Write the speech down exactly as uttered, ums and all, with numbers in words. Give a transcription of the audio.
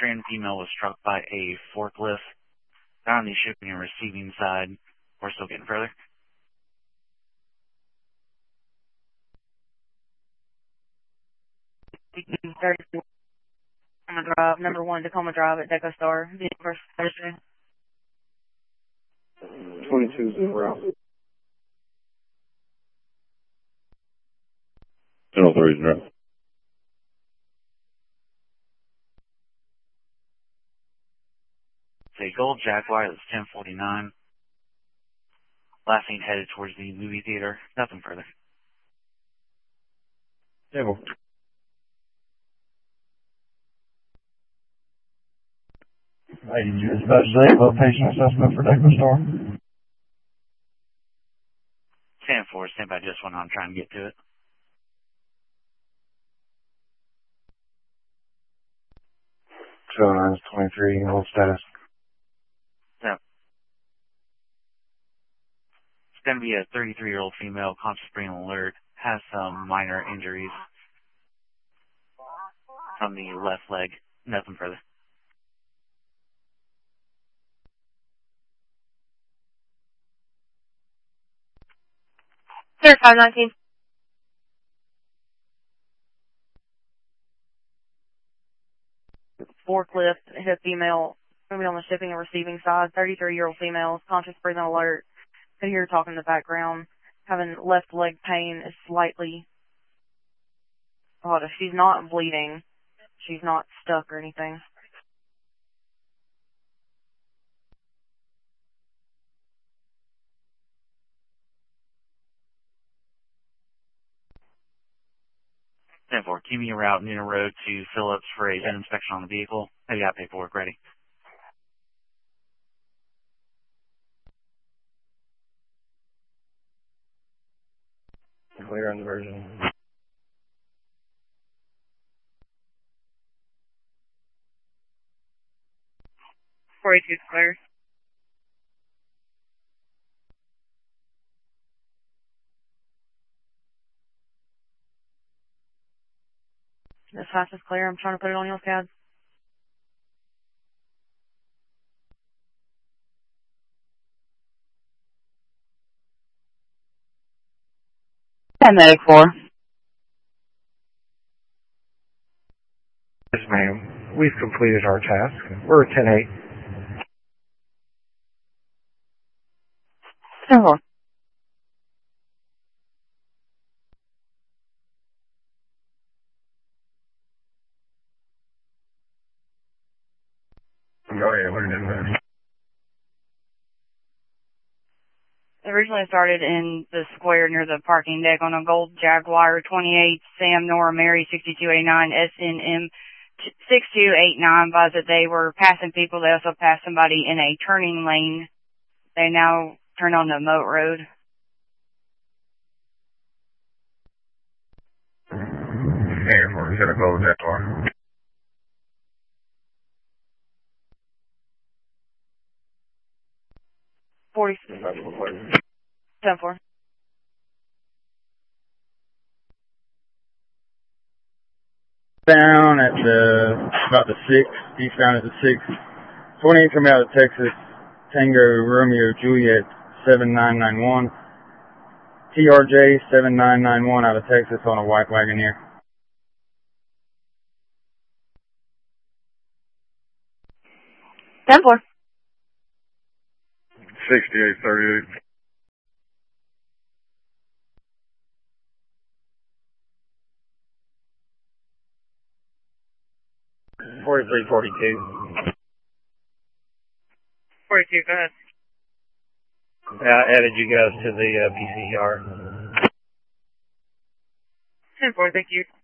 Trans female was struck by a forklift. On the shipping and receiving side, we're still getting further. Tacoma Drive, number one Tacoma Drive at Deco Star, First Thursday. twenty-two zero. Channel three zero. It's a gold Jaguar that's ten forty-nine. Last seen headed towards the movie theater. Nothing further. Table. Ladies, you're about to say location assessment for Deco Star. ten four, stand by just one. I'm trying to get to it. two oh nine is twenty-three, hold status. Yeah. It's going to be a thirty-three-year-old female, conscious brain alert, has some minor injuries on the left leg. Nothing further. Sir, five nineteen. Forklift hit female, moving on the shipping and receiving side, thirty-three-year-old female, conscious breathing alert. Could hear talking in the background, having left leg pain is slightly, oh, she's not bleeding. She's not stuck or anything. ten four, keep me route Nina Road to Phillips for a VIN inspection on the vehicle. I got paperwork ready. Clear on the version. forty-two clear. This fast is clear. I'm trying to put it on your CAD. ten medic four. Yes, ma'am. We've completed our task. We're at ten eight. ten four. Go ahead, what are you doing? Originally started in the square near the parking deck on a gold Jaguar twenty-eight Sam Nora Mary sixty-two eighty-nine S N M sixty-two eighty-nine. Advised that they were passing people. They also passed somebody in a turning lane. They now turn on the Moat Road. Damn, we're gonna go that far. forty. ten four. Down at the, about the six, eastbound at the six. twenty-eight coming out of Texas, Tango Romeo Juliet seven nine nine one. T R J seven nine nine one out of Texas on a white Wagoneer. ten four. sixty-eight thirty-eight. forty-three forty-two. forty-two, go ahead. I added you guys to the uh, P C R. ten four, thank you.